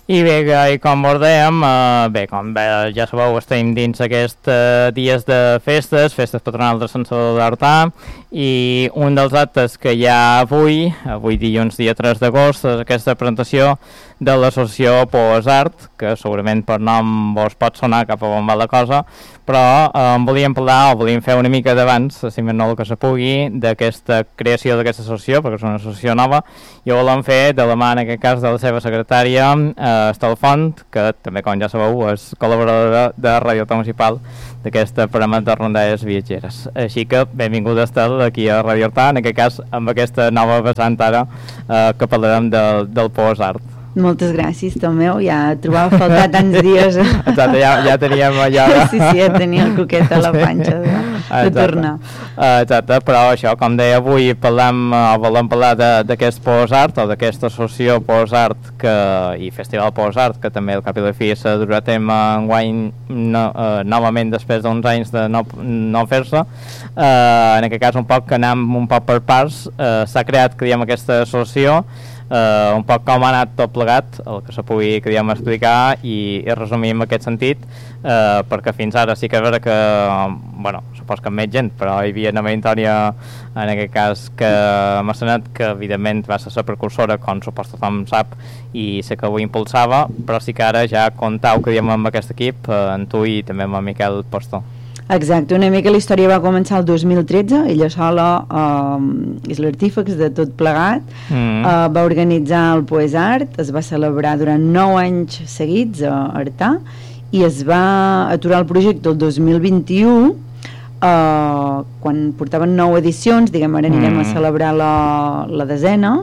I bé, i com us dèiem, com bé, ja sabeu, estem dins aquests dies de festes patronals de Sant Salvador d'Artà, i un dels actes que hi ha avui dilluns dia 3 d'agost, és aquesta presentació de l'associació Poesart, que segurament per nom vos pot sonar cap a on va la cosa, però en volíem parlar, o volíem fer una mica d'abans, si més no el que se pugui, d'aquesta creació d'aquesta associació, perquè és una associació nova, i ho volem fer de la mà, en aquest cas, de la seva secretària, Estel Font, que també, com ja sabeu, és col·laboradora de Ràdio Municipal d'aquesta programa de rondalles viatgeres. Així que benvinguda, Estel, aquí a Radio Artà, en aquest cas amb aquesta nova vessant ara que parlarem del Poesart. Moltes gràcies, Tomeu, ja trobava a faltar tants dies. Exacte, ja teníem allò... Sí, ja tenia el coquet a la panxa de tornar. Exacte, però això, com deia, avui volem parlar d'aquest Poesart, o d'aquesta associació Poesart i Festival Poesart, que també al cap i la fi se durà a terme enguany novament després d'uns anys de no fer-se. En aquest cas, un poc que anem un poc per parts, s'ha creat, creiem, aquesta associació, un poc com ha anat tot plegat, el que se pugui explicar i resumir en aquest sentit, perquè fins ara sí que és vera que, supos que amb més gent, però hi havia Maria Antònia, en aquest cas, que m'ha sonat, que evidentment va ser la precursora, com supos tothom sap, i sé que ho impulsava, però sí que ara ja comptau que diem amb aquest equip, en tu i també amb en Miquel Postó. Exacte, una mica la història va començar el 2013, ella sola és l'artífex de tot plegat, va organitzar el Poesart, es va celebrar durant 9 anys seguits a Artà, i es va aturar el projecte el 2021, quan portaven 9 edicions, diguem, ara anirem a celebrar la desena,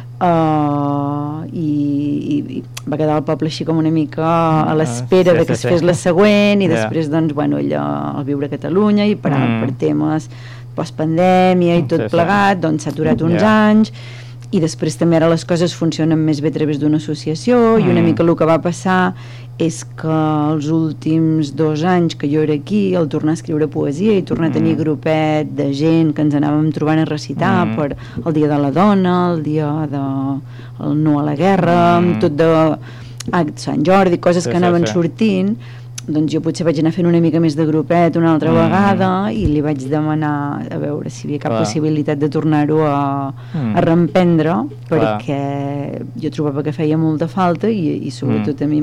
i va quedar el poble així com una mica a l'espera de que es fes la següent, i després doncs, ella al viure a Catalunya i per temes postpandèmia i tot plegat, doncs s'ha aturat uns anys, i després també ara les coses funcionen més bé a través d'una associació, i una mica el que va passar és que els últims 2 anys que jo era aquí, al tornar a escriure poesia i tornar a tenir grupet de gent que ens anàvem trobant a recitar per el Dia de la Dona, el Dia del No a la Guerra, tot de Sant Jordi, coses que anaven sortint, doncs jo potser vaig anar fent una mica més de grupet una altra vegada, i li vaig demanar a veure si hi havia cap possibilitat de tornar-ho a reemprendre, perquè jo trobava que feia molta falta, i sobretot a mi,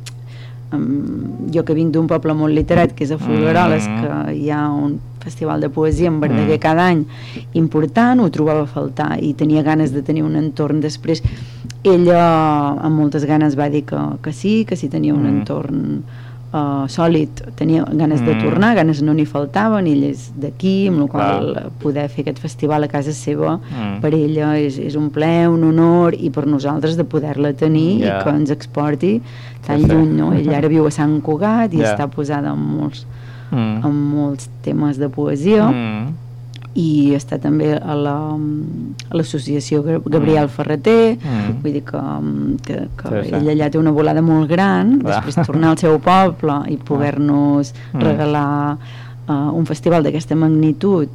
jo que vinc d'un poble molt literat, que és a Folgueroles, que hi ha un festival de poesia en Verdaguer cada any important, ho trobava a faltar i tenia ganes de tenir un entorn. Després ella amb moltes ganes va dir que sí tenia un entorn sòlid, tenia ganes de tornar, ganes no n'hi faltaven, ell és d'aquí, amb la qual poder fer aquest festival a casa seva per ella és un plaer, un honor, i per nosaltres de poder-la tenir i que ens exporti tan lluny, no? Ella ara viu a Sant Cugat i està posada en molts temes de poesia, i està també a l'associació Gabriel Ferreter, vull dir que ella allà té una volada molt gran, després tornar al seu poble i poder-nos regalar un festival d'aquesta magnitud,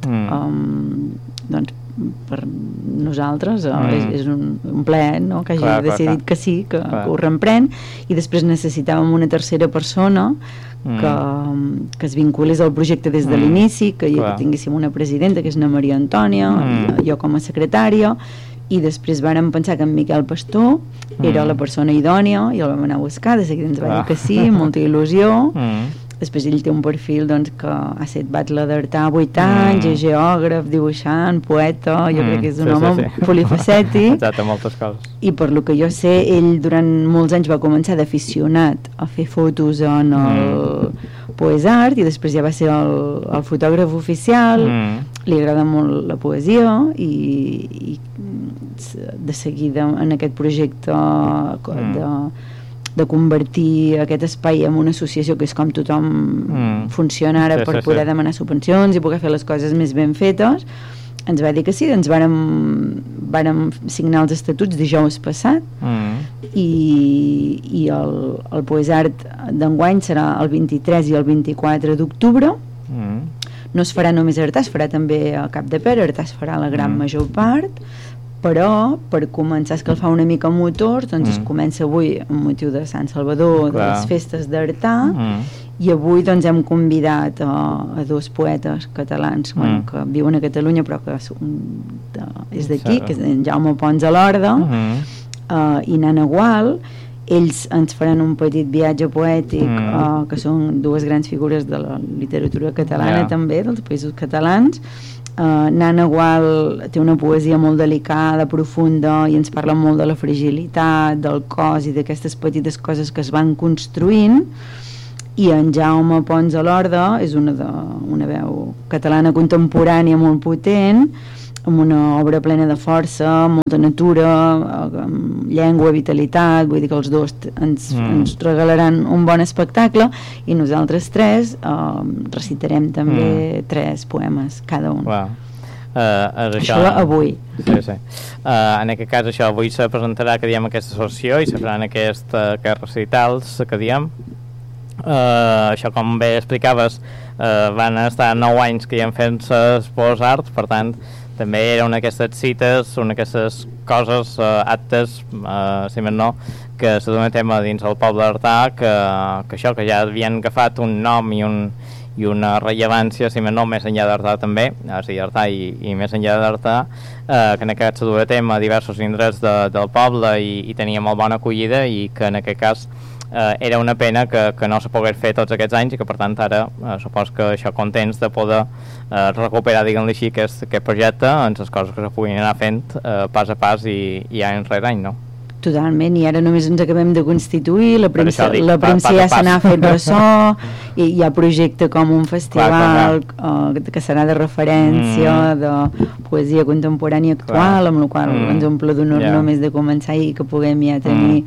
doncs per nosaltres és un plaer, no? Que hagi decidit que sí, que ho reemprèn, i després necessitàvem una tercera persona que es vinculés al projecte des de l'inici, que tinguéssim una presidenta, que és na Maria Antònia, jo com a secretària, i després vàrem pensar que en Miquel Pastor era la persona idònia, i el vam anar a buscar, de seguida ens va dir que sí, amb molta il·lusió. Després ell té un perfil que ha estat batlle d'Artà 8 anys, és geògraf, dibuixant, poeta, jo crec que és un home polifacètic. Exacte, moltes coses. I per lo que jo sé, ell durant molts anys va començar d'aficionat a fer fotos en el Poesart, i després ja va ser el fotògraf oficial, li agrada molt la poesia, i de seguida en aquest projecte de convertir aquest espai en una associació que és com tothom funciona ara per poder demanar subvencions i poder fer les coses més ben fetes, ens va dir que sí, ens vàrem signar els estatuts dijous passat, i el Poesart d'enguany serà el 23 i el 24 d'octubre. No es farà només a Artà, es farà també a Capdepera. Artà es farà la gran major part, però per començar a escalfar una mica motors doncs es comença avui amb motiu de Sant Salvador, de les festes d'Artà, i avui doncs hem convidat a dos poetes catalans que viuen a Catalunya però que és d'aquí, que és en Jaume Pons a l'Horda i Nana Gual. Ells ens faran un petit viatge poètic que són dues grans figures de la literatura catalana també, dels països catalans. Nana Gual té una poesia molt delicada, profunda, i ens parla molt de la fragilitat del cos i d'aquestes petites coses que es van construint. I en Jaume Pons a l'Horda és una veu catalana contemporània molt potent, amb una obra plena de força, molta natura, llengua, vitalitat. Vull dir que els dos ens regalaran un bon espectacle, i nosaltres tres recitarem també 3 poemes cada un. Això avui. Sí. En aquest cas, això avui se presentarà, que diem, aquesta associació, i se faran aquests recitals, que diem. Això, com bé explicaves, van estar 9 anys que hi han fet Espòs Art, per tant també era una d'aquestes cites, una d'aquestes coses, actes, si més no, que se dona tema dins el poble d'Artà, que ja havien agafat un nom i una rellevància, si més no, més enllà d'Artà també, o sigui, Artà i més enllà d'Artà, que en aquest cas se duia a tema a diversos indrets del poble i tenia molt bona acollida, i que en aquest cas era una pena que no se pogués fer tots aquests anys, i que per tant ara supos que això, contents de poder recuperar, diguem-li així, aquest projecte en les coses que se puguin anar fent pas a pas i any rere any, no? Totalment, i ara només ens acabem de constituir, la premsa ja se n'ha fet ressò, i hi ha projecte com un festival que serà de referència de poesia contemporània actual, amb la qual ens omple d'honor només de començar, i que puguem ja tenir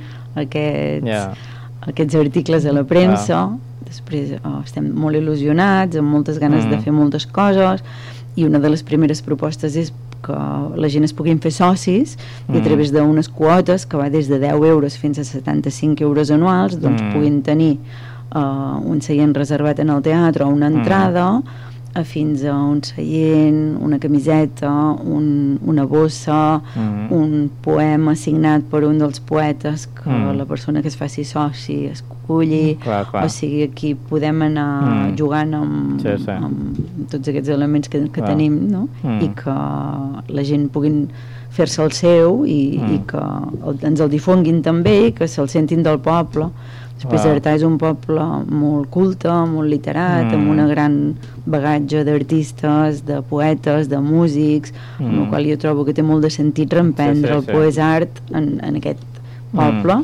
aquests articles a la premsa. Després estem molt il·lusionats, amb moltes ganes de fer moltes coses, i una de les primeres propostes és que la gent es puguin fer socis, i a través d'unes quotes que va des de 10 euros fins a 75 euros anuals, doncs puguin tenir un seient reservat en el teatre o una entrada, fins a un seient, una camiseta, una bossa, un poema signat per un dels poetes que la persona que es faci soci esculli. O sigui, aquí podem anar jugant amb tots aquests elements que tenim, no? I que la gent puguin fer-se el seu, i que ens el difonguin també, i que se'l sentin del poble. Després Artà és un poble molt culte, molt literat, amb una gran bagatge d'artistes, de poetes, de músics, amb el qual jo trobo que té molt de sentit reemprendre el poesart en aquest poble.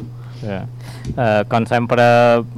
Com sempre,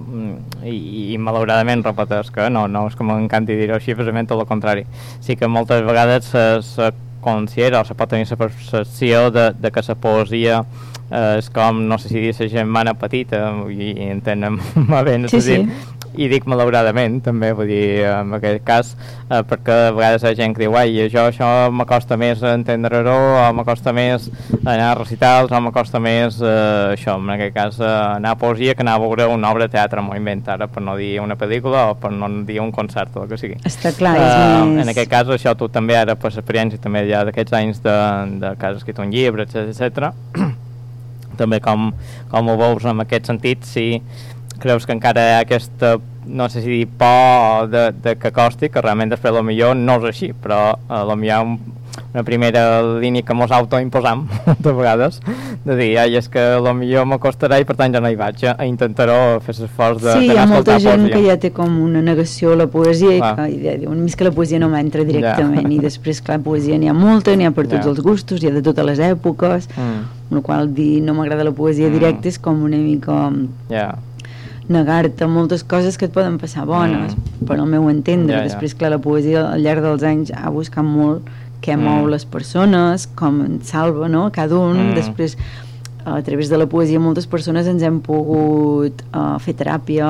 i malauradament repeteix que no és que m'encanti dir-ho així, precisament tot el contrari. Sí que moltes vegades se considera, o se pot tenir la percepció de que la poesia és com, no sé si dir, la germana petita, i entenen bé, no sé dir, i dic malauradament també, vull dir, en aquest cas, perquè a vegades hi ha gent que diu, això m'acosta més entendre-ho, o m'acosta més anar a recitals, o m'acosta més això, en aquest cas anar a poesia, que anar a veure una obra de teatre, m'ho invento ara, per no dir una pel·lícula, o per no dir un concert, o el que sigui. Està clar, és més... En aquest cas, això tu també ara, per l'experiència també ja d'aquests anys de que has escrit un llibre, etc. També com ho veus en aquest sentit, si creus que encara hi ha aquesta, no sé si dir por de que costi, que realment després potser no és així, però potser una primera línia que mos autoimposam moltes vegades, de dir, és que potser m'acostarà i per tant ja no hi vaig, intentaré fer l'esforç d'anar a escoltar poesia. Sí, hi ha molta gent que ja té com una negació a la poesia, i que diuen, més que la poesia no m'entra directament, i després, clar, poesia n'hi ha molta, n'hi ha per tots els gustos, hi ha de totes les èpoques, amb la qual dir no m'agrada la poesia directa és com una mica negar-te moltes coses que et poden passar bones, per al meu entendre. Després, clar, la poesia al llarg dels anys ha buscat molt què mou les persones, com ens salva, no?, cada un. Després, a través de la poesia, moltes persones ens hem pogut fer teràpia.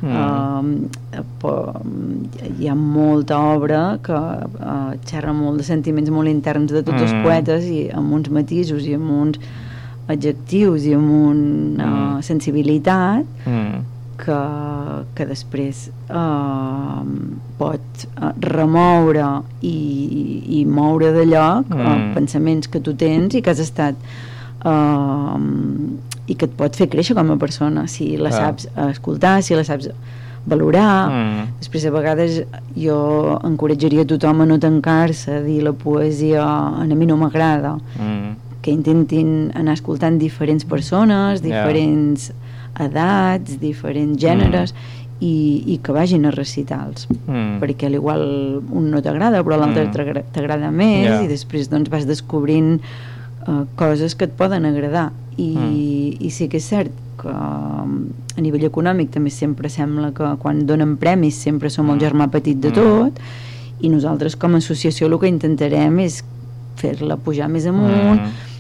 Hi ha molta obra que xerra molt de sentiments molt interns de tots els poetes, i amb uns matisos i amb uns adjectius i amb una sensibilitat que després pot remoure i moure de lloc pensaments que tu tens i que has estat i que et pot fer créixer com a persona si la saps escoltar, si la saps valorar. Després a vegades jo encoratjaria tothom a no tancar-se, a dir la poesia a mi no m'agrada, que intentin anar escoltant diferents persones, diferents edats, diferents gèneres i que vagin a recitals perquè a l'igual un no t'agrada però l'altre t'agrada més i després doncs vas descobrint coses que et poden agradar i sí que és cert que a nivell econòmic també sempre sembla que quan donen premis sempre som el germà petit de tot i nosaltres com a associació el que intentarem és fer-la pujar més amunt